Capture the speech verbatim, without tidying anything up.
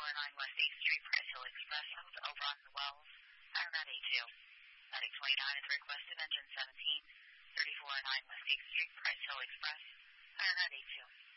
oh nine West eighth Street, Price Hill Express, over on the Wells, Ironat A two. Medic twenty-nine is requested, engine seventeen, thirty-four oh nine West eighth Street, Price Hill Express, Ironat A two.